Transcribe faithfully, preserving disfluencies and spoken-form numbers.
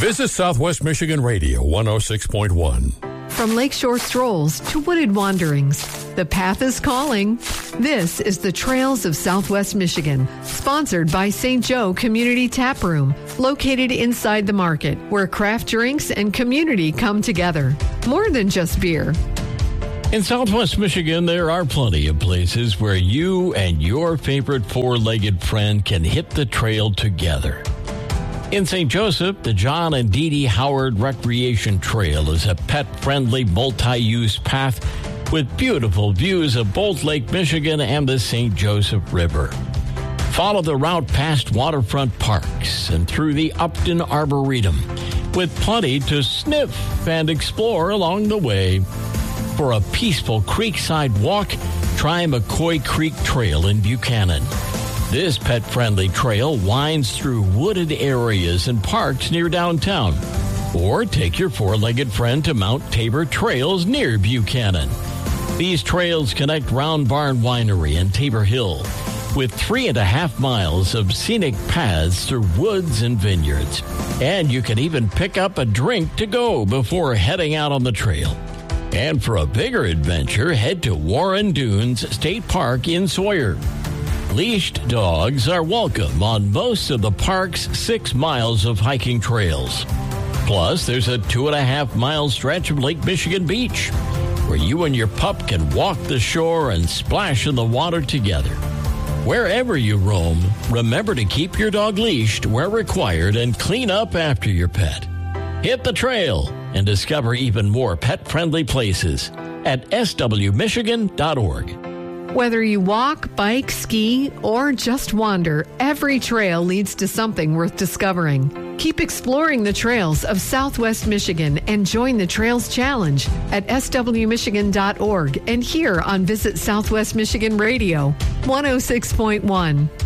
Visit Southwest Michigan Radio one oh six point one. From lakeshore strolls to wooded wanderings, the path is calling. This is the Trails of Southwest Michigan, sponsored by Saint Joe Community Tap Room, located inside the market, where craft drinks and community come together. More than just beer. In Southwest Michigan, there are plenty of places where you and your favorite four-legged friend can hit the trail together. In Saint Joseph, the John and Dee Dee Howard Recreation Trail is a pet-friendly, multi-use path with beautiful views of both Lake Michigan and the Saint Joseph River. Follow the route past waterfront parks and through the Upton Arboretum, with plenty to sniff and explore along the way. For a peaceful creekside walk, try McCoy Creek Trail in Buchanan. This pet-friendly trail winds through wooded areas and parks near downtown. Or take your four-legged friend to Mount Tabor Trails near Buchanan. These trails connect Round Barn Winery and Tabor Hill with three and a half miles of scenic paths through woods and vineyards. And you can even pick up a drink to go before heading out on the trail. And for a bigger adventure, head to Warren Dunes State Park in Sawyer. Leashed dogs are welcome on most of the park's six miles of hiking trails. Plus, there's a two and a half mile stretch of Lake Michigan Beach, where you and your pup can walk the shore and splash in the water together. Wherever you roam, remember to keep your dog leashed where required and clean up after your pet. Hit the trail and discover even more pet-friendly places at s w michigan dot org. Whether you walk, bike, ski, or just wander, every trail leads to something worth discovering. Keep exploring the trails of Southwest Michigan and join the Trails Challenge at s w michigan dot org and here on Visit Southwest Michigan Radio one oh six point one.